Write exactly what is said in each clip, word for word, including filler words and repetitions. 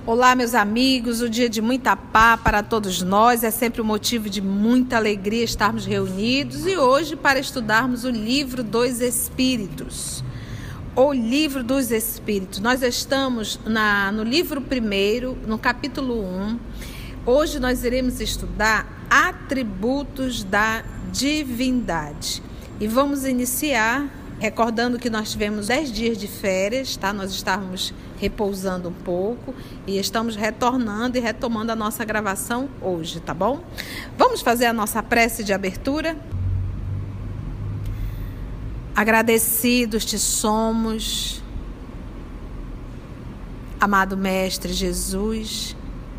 Olá, meus amigos, o dia de muita paz para todos nós, é sempre um motivo de muita alegria estarmos reunidos e hoje para estudarmos o livro dos Espíritos, o livro dos Espíritos. Nós estamos na, no livro primeiro, no capítulo um, hoje nós iremos estudar atributos da divindade e vamos iniciar recordando que nós tivemos dez dias de férias, tá? Nós estávamos repousando um pouco e estamos retornando e retomando a nossa gravação hoje, tá bom? Vamos fazer a nossa prece de abertura? Agradecidos te somos, amado Mestre Jesus,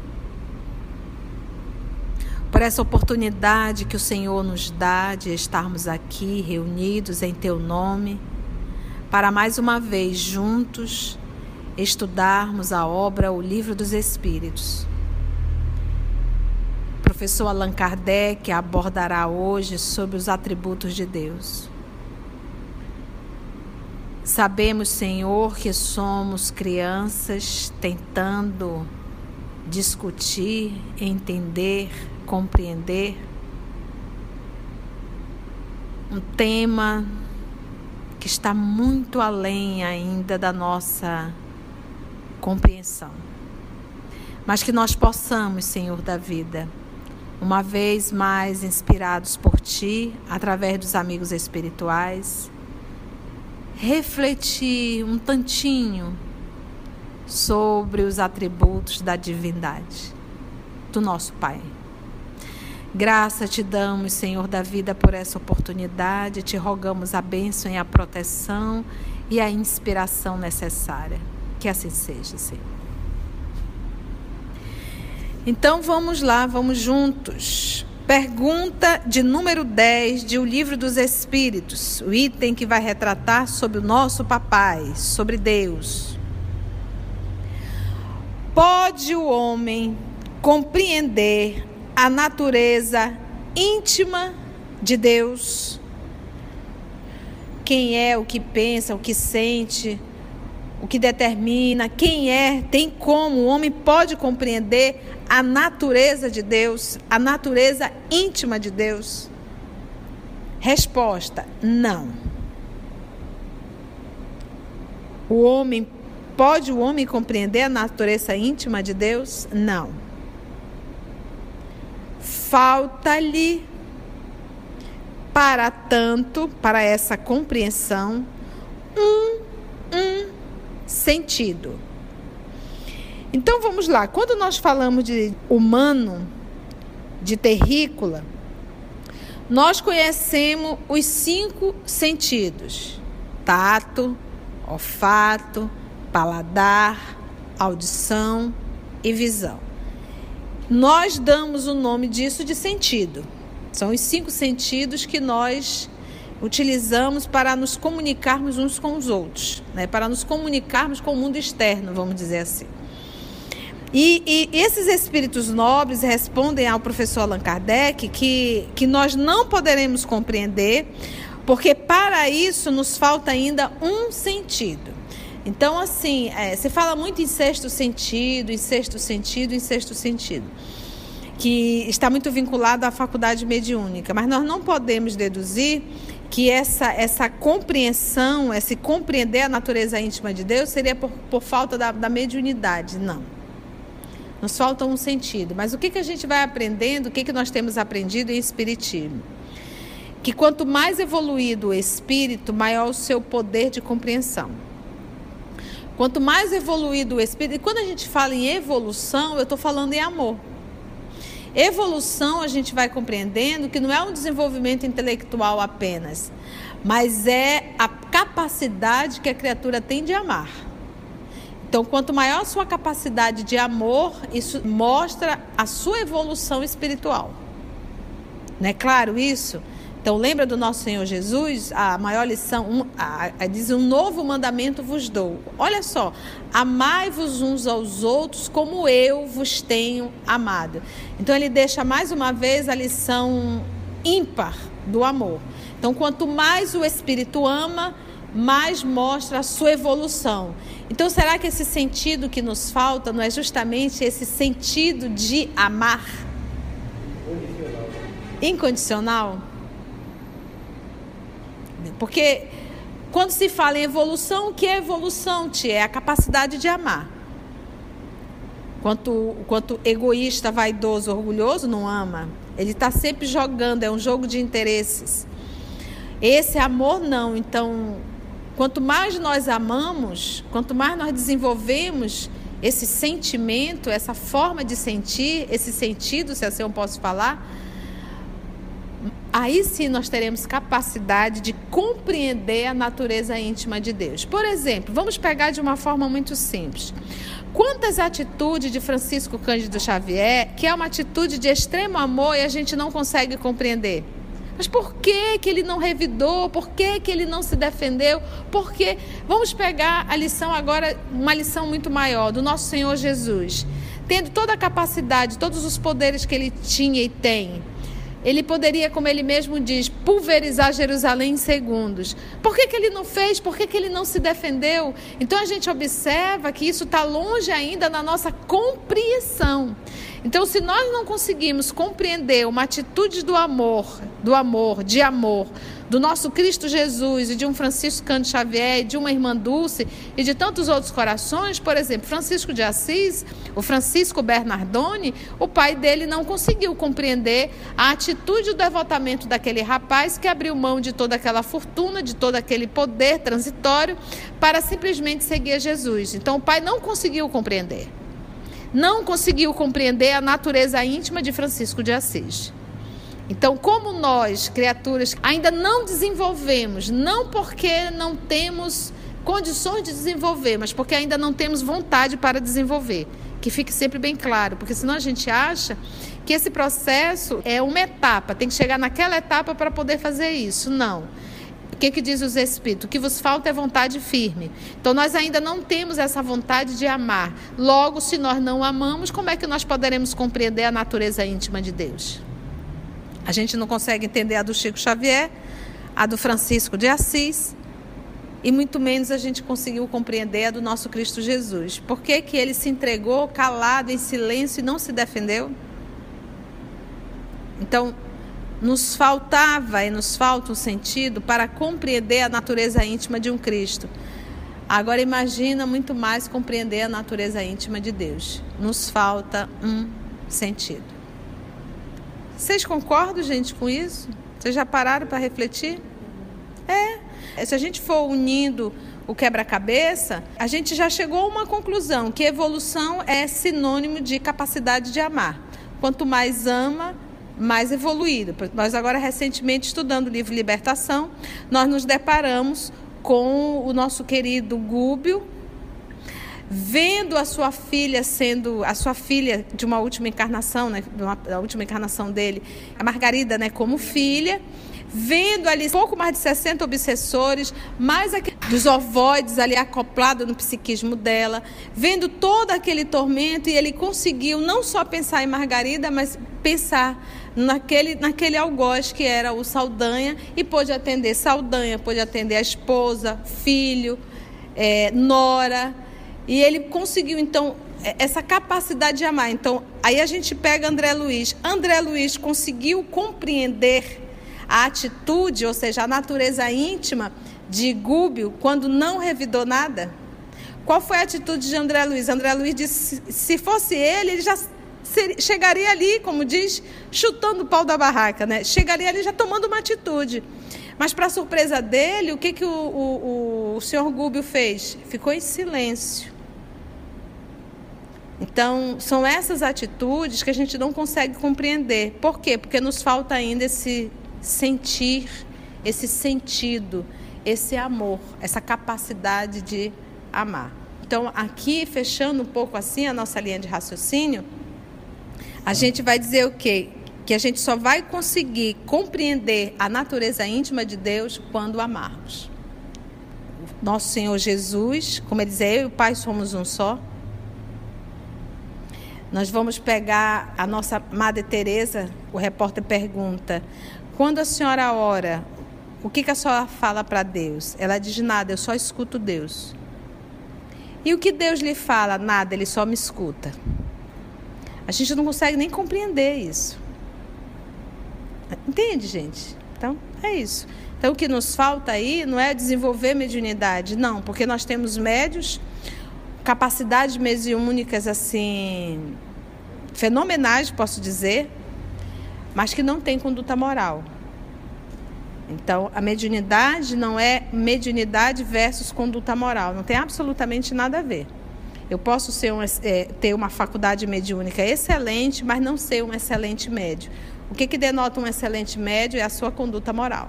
por essa oportunidade que o Senhor nos dá de estarmos aqui reunidos em Teu nome, para mais uma vez juntos estudarmos a obra, o Livro dos Espíritos. O professor Allan Kardec abordará hoje sobre os atributos de Deus. Sabemos, Senhor, que somos crianças tentando discutir, entender, compreender um tema que está muito além ainda da nossa compreensão, mas que nós possamos, Senhor da vida, uma vez mais inspirados por Ti, através dos amigos espirituais, refletir um tantinho sobre os atributos da divindade do nosso Pai. Graça te damos, Senhor da vida, por essa oportunidade. Te rogamos a bênção e a proteção e a inspiração necessária. Que assim seja, Senhor. Então vamos lá, vamos juntos. Pergunta de número dez de O Livro dos Espíritos, o item que vai retratar sobre o nosso papai, sobre Deus. Pode o homem compreender a natureza íntima de Deus? Quem é, o que pensa, o que sente, o que determina, quem é, tem como, o homem pode compreender a natureza de Deus, a natureza íntima de Deus? Resposta: não. O homem, pode o homem compreender a natureza íntima de Deus? Não. Falta-lhe, para tanto, para essa compreensão, um, um sentido. Então vamos lá, quando nós falamos de humano, de terrícola, nós conhecemos os cinco sentidos: tato, olfato, paladar, audição e visão. Nós damos o nome disso de sentido. São os cinco sentidos que nós utilizamos para nos comunicarmos uns com os outros, né? Para nos comunicarmos com o mundo externo, vamos dizer assim. E, e esses espíritos nobres respondem ao professor Allan Kardec que, que nós não poderemos compreender, porque para isso nos falta ainda um sentido. Então, assim, é, você fala muito em sexto sentido, em sexto sentido, em sexto sentido, que está muito vinculado à faculdade mediúnica, mas nós não podemos deduzir que essa, essa compreensão, esse compreender a natureza íntima de Deus seria por, por falta da, da mediunidade, não. Nos falta um sentido, mas o que, que a gente vai aprendendo, o que, que nós temos aprendido em Espiritismo? Que quanto mais evoluído o espírito, maior o seu poder de compreensão. Quanto mais evoluído o espírito, e quando a gente fala em evolução, eu estou falando em amor. Evolução, a gente vai compreendendo que não é um desenvolvimento intelectual apenas, mas é a capacidade que a criatura tem de amar. Então, quanto maior a sua capacidade de amor, isso mostra a sua evolução espiritual. Não é claro isso? Então, lembra do nosso Senhor Jesus? A maior lição, um, a, a, diz, um novo mandamento vos dou. Olha só, amai-vos uns aos outros como eu vos tenho amado. Então, ele deixa mais uma vez a lição ímpar do amor. Então, quanto mais o Espírito ama, mais mostra a sua evolução. Então, será que esse sentido que nos falta não é justamente esse sentido de amar? Incondicional? Porque quando se fala em evolução, o que é evolução, tia? É a capacidade de amar. Quanto, quanto egoísta, vaidoso, orgulhoso, não ama. Ele está sempre jogando, é um jogo de interesses. Esse amor não. Então, quanto mais nós amamos, quanto mais nós desenvolvemos esse sentimento, essa forma de sentir, esse sentido, se assim eu posso falar, aí sim nós teremos capacidade de compreender a natureza íntima de Deus. Por exemplo, vamos pegar de uma forma muito simples. Quantas atitudes de Francisco Cândido Xavier, que é uma atitude de extremo amor e a gente não consegue compreender? Mas por que que ele não revidou? Por que que ele não se defendeu? Porque vamos pegar a lição agora, uma lição muito maior, do nosso Senhor Jesus. Tendo toda a capacidade, todos os poderes que ele tinha e tem, ele poderia, como ele mesmo diz, pulverizar Jerusalém em segundos. Por que que ele não fez? Por que que ele não se defendeu? Então a gente observa que isso está longe ainda na nossa compreensão. Então, se nós não conseguimos compreender uma atitude do amor, do amor, de amor, do nosso Cristo Jesus e de um Francisco Cândido Xavier, e de uma irmã Dulce e de tantos outros corações, por exemplo, Francisco de Assis, o Francisco Bernardoni, o pai dele não conseguiu compreender a atitude do devotamento daquele rapaz que abriu mão de toda aquela fortuna, de todo aquele poder transitório para simplesmente seguir a Jesus. Então, o pai não conseguiu compreender. Não conseguiu compreender a natureza íntima de Francisco de Assis. Então, como nós, criaturas, ainda não desenvolvemos, não porque não temos condições de desenvolver, mas porque ainda não temos vontade para desenvolver, que fique sempre bem claro, porque senão a gente acha que esse processo é uma etapa, tem que chegar naquela etapa para poder fazer isso. Não. O que que diz os Espíritos? O que vos falta é vontade firme. Então, nós ainda não temos essa vontade de amar. Logo, se nós não amamos, como é que nós poderemos compreender a natureza íntima de Deus? A gente não consegue entender a do Chico Xavier, a do Francisco de Assis, e muito menos a gente conseguiu compreender a do nosso Cristo Jesus. Por que que ele se entregou calado, em silêncio, e não se defendeu? Então, nos faltava e nos falta um sentido para compreender a natureza íntima de um Cristo. Agora imagina muito mais compreender a natureza íntima de Deus. Nos falta um sentido. Vocês concordam, gente, com isso? Vocês já pararam para refletir? É. Se a gente for unindo o quebra-cabeça, a gente já chegou a uma conclusão, que evolução é sinônimo de capacidade de amar. Quanto mais ama, mais evoluído. Nós agora, recentemente, estudando o livro Libertação, nós nos deparamos com o nosso querido Gúbio, vendo a sua filha sendo, a sua filha de uma última encarnação, né, a última encarnação dele, a Margarida, né, como filha, vendo ali pouco mais de sessenta obsessores, mais aquele, dos ovoides ali acoplados no psiquismo dela, vendo todo aquele tormento, e ele conseguiu não só pensar em Margarida, mas pensar naquele, naquele algoz que era o Saldanha, e pôde atender Saldanha, pôde atender a esposa, filho, é, nora, e ele conseguiu então essa capacidade de amar. Então aí a gente pega André Luiz. André Luiz conseguiu compreender a atitude, ou seja, a natureza íntima de Gúbio quando não revidou nada. Qual foi a atitude de André Luiz? André Luiz disse, se fosse ele, ele já seria, chegaria ali, como diz, chutando o pau da barraca, né? Chegaria ali já tomando uma atitude. Mas, para surpresa dele, o que, que o, o, o senhor Gúbio fez? Ficou em silêncio. Então, são essas atitudes que a gente não consegue compreender. Por quê? Porque nos falta ainda esse sentir, esse sentido, esse amor, essa capacidade de amar. Então, aqui, fechando um pouco assim a nossa linha de raciocínio, a gente vai dizer o quê? Que a gente só vai conseguir compreender a natureza íntima de Deus quando amarmos. Nosso Senhor Jesus, como ele diz, eu e o Pai somos um só. Nós vamos pegar a nossa Madre Teresa, o repórter pergunta, quando a senhora ora, o que, que a senhora fala para Deus? Ela diz: nada, eu só escuto Deus. E o que Deus lhe fala? Nada, Ele só me escuta. A gente não consegue nem compreender isso. Entende, gente? Então, é isso. Então, o que nos falta aí não é desenvolver mediunidade, não, porque nós temos médios, capacidades mediúnicas, assim, fenomenais, posso dizer, mas que não tem conduta moral. Então, a mediunidade não é mediunidade versus conduta moral. Não tem absolutamente nada a ver. Eu posso ser um, é, ter uma faculdade mediúnica excelente, mas não ser um excelente médio. O que, que denota um excelente médio é a sua conduta moral.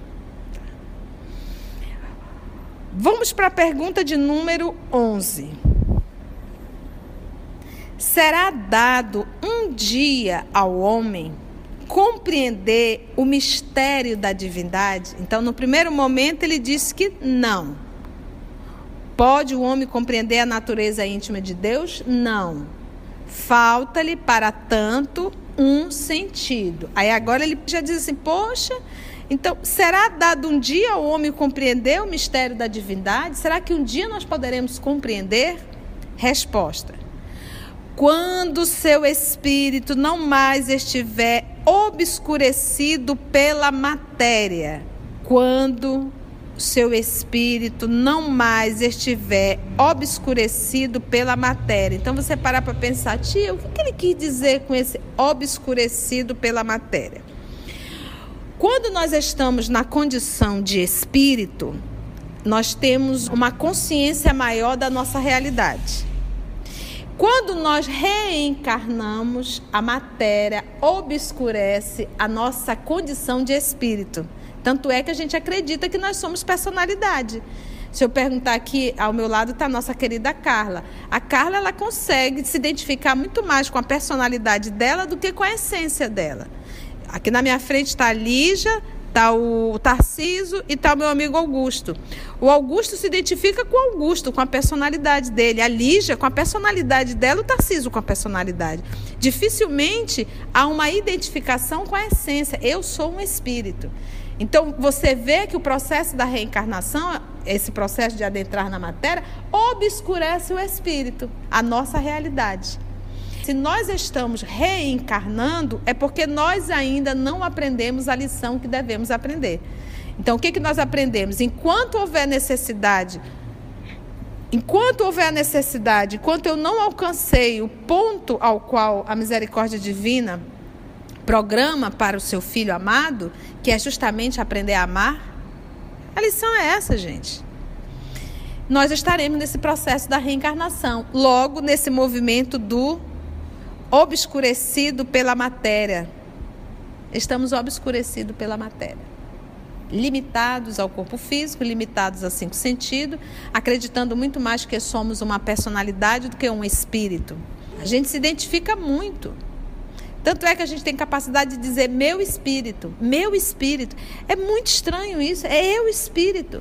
Vamos para a pergunta de número onze. Será dado um dia ao homem compreender o mistério da divindade? Então, no primeiro momento, ele disse que não. Pode o homem compreender a natureza íntima de Deus? Não. Falta-lhe, para tanto, um sentido. Aí agora ele já diz assim: poxa, então será dado um dia ao homem compreender o mistério da divindade? Será que um dia nós poderemos compreender? Resposta: quando seu espírito não mais estiver obscurecido pela matéria. Quando seu espírito não mais estiver obscurecido pela matéria. Então você parar para pensar: tia, o que ele quis dizer com esse obscurecido pela matéria? Quando nós estamos na condição de espírito, nós temos uma consciência maior da nossa realidade. Quando nós reencarnamos, a matéria obscurece a nossa condição de espírito. Tanto é que a gente acredita que nós somos personalidade. Se eu perguntar aqui, ao meu lado está a nossa querida Carla. A Carla, ela consegue se identificar muito mais com a personalidade dela do que com a essência dela. Aqui na minha frente está a Lígia, está o Tarciso e está o meu amigo Augusto. O Augusto se identifica com o Augusto, com a personalidade dele. A Lígia com a personalidade dela, o Tarciso com a personalidade. Dificilmente há uma identificação com a essência. Eu sou um espírito. Então, você vê que o processo da reencarnação, esse processo de adentrar na matéria, obscurece o espírito, a nossa realidade. Se nós estamos reencarnando, é porque nós ainda não aprendemos a lição que devemos aprender. Então, o que, que nós aprendemos? Enquanto houver necessidade, enquanto houver necessidade, enquanto eu não alcancei o ponto ao qual a misericórdia divina programa para o seu filho amado, que é justamente aprender a amar, a lição é essa, gente. Nós estaremos nesse processo da reencarnação, logo nesse movimento do obscurecido pela matéria. Estamos obscurecidos pela matéria. Limitados ao corpo físico, limitados a cinco sentidos, acreditando muito mais que somos uma personalidade do que um espírito. A gente se identifica muito. Tanto é que a gente tem capacidade de dizer meu espírito, meu espírito. É muito estranho isso, é eu espírito.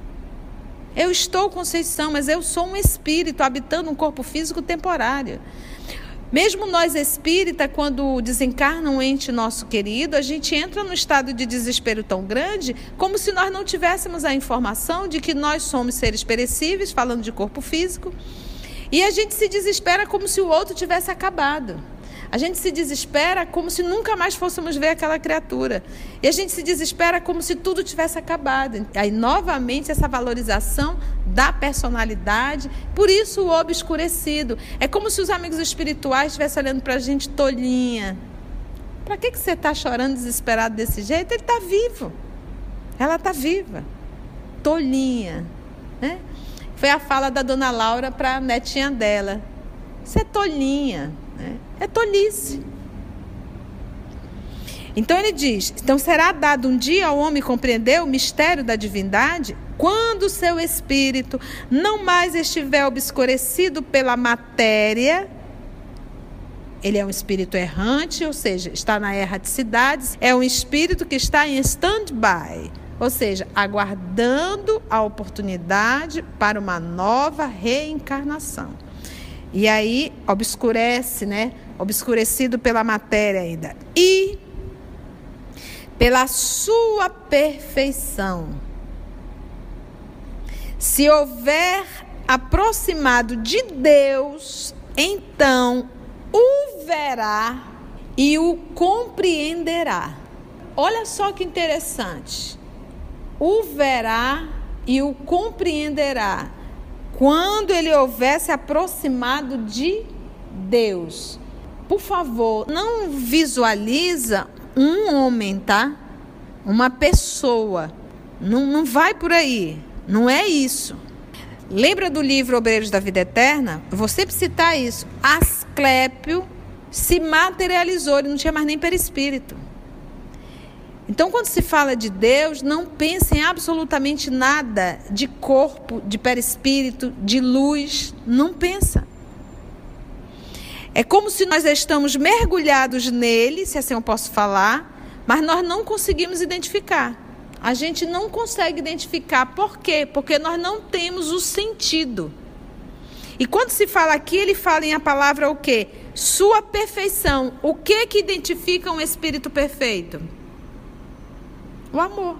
Eu estou Conceição, mas eu sou um espírito habitando um corpo físico temporário. Mesmo nós espírita, quando desencarna um ente nosso querido, a gente entra num estado de desespero tão grande, como se nós não tivéssemos a informação de que nós somos seres perecíveis, falando de corpo físico, e a gente se desespera como se o outro tivesse acabado. A gente se desespera como se nunca mais fôssemos ver aquela criatura. E a gente se desespera como se tudo tivesse acabado. Aí, novamente, essa valorização da personalidade. Por isso, o obscurecido. É como se os amigos espirituais estivessem olhando para a gente tolinha. Para que, que você está chorando desesperado desse jeito? Ele está vivo. Ela está viva. Tolinha. Né? Foi a fala da dona Laura para a netinha dela. Você é tolinha. Né? É tolice. Então ele diz: então será dado um dia ao homem compreender o mistério da divindade, quando seu espírito não mais estiver obscurecido pela matéria. Ele é um espírito errante, ou seja, está na erraticidade, é um espírito que está em stand-by, ou seja, aguardando a oportunidade para uma nova reencarnação. E aí, obscurece, né? Obscurecido pela matéria ainda. E pela sua perfeição, se houver aproximado de Deus, então o verá e o compreenderá. Olha só que interessante. O verá e o compreenderá quando ele houver se aproximado de Deus. Por favor, não visualiza um homem, tá? Uma pessoa. Não, não vai por aí. Não é isso. Lembra do livro Obreiros da Vida Eterna? Eu vou sempre citar isso. Asclépio se materializou, ele não tinha mais nem perispírito. Então, quando se fala de Deus, não pense em absolutamente nada de corpo, de perispírito, de luz. Não pensa. É como se nós estamos mergulhados nele, se assim eu posso falar, mas nós não conseguimos identificar. A gente não consegue identificar. Por quê? Porque nós não temos o sentido. E quando se fala aqui, ele fala em a palavra o quê? Sua perfeição. O que que identifica um espírito perfeito? O amor.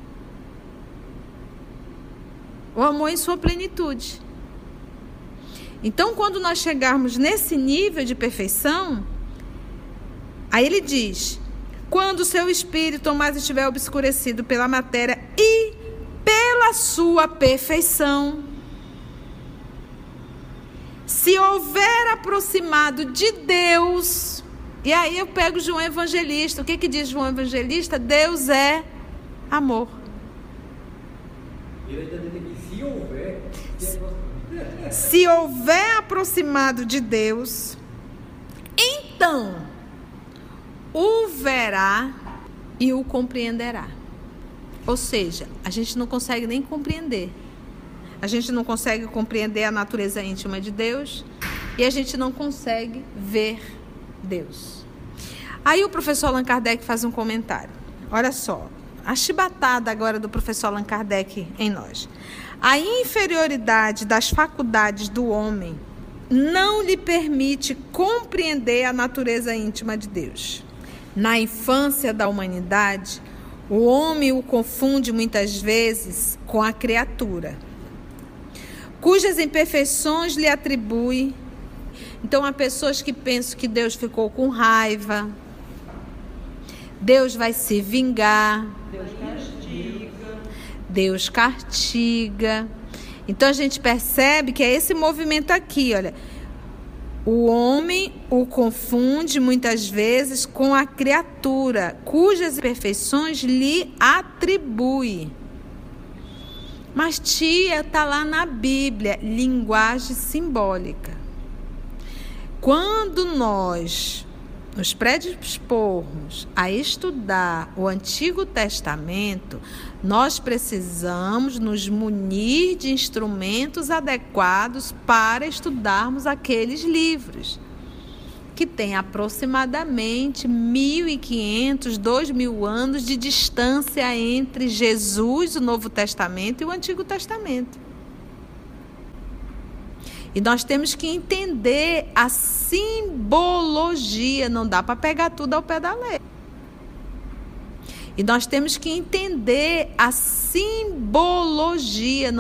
O amor em sua plenitude. Então, quando nós chegarmos nesse nível de perfeição, aí ele diz: quando o seu espírito mais estiver obscurecido pela matéria e pela sua perfeição, se houver aproximado de Deus, e aí eu pego João Evangelista. O que que diz João Evangelista? Deus é amor. Ele está dizendo que se houver, se houver aproximado de Deus, então o verá e o compreenderá. Ou seja, a gente não consegue nem compreender. A gente não consegue compreender a natureza íntima de Deus e a gente não consegue ver Deus. Aí o professor Allan Kardec faz um comentário. Olha só, a chibatada agora do professor Allan Kardec em nós. A inferioridade das faculdades do homem não lhe permite compreender a natureza íntima de Deus. Na infância da humanidade, o homem o confunde muitas vezes com a criatura, cujas imperfeições lhe atribui. Então, há pessoas que pensam que Deus ficou com raiva, Deus vai se vingar, Deus castiga. Deus castiga. Então, a gente percebe que é esse movimento aqui, olha. O homem o confunde muitas vezes com a criatura, cujas imperfeições lhe atribui. Mas, tia, está lá na Bíblia, linguagem simbólica. Quando nós nos predispormos a estudar o Antigo Testamento, nós precisamos nos munir de instrumentos adequados para estudarmos aqueles livros, que têm aproximadamente mil e quinhentos, dois mil anos de distância entre Jesus, o Novo Testamento, e o Antigo Testamento. E nós temos que entender a simbologia, não dá para pegar tudo ao pé da letra. E nós temos que entender a simbologia.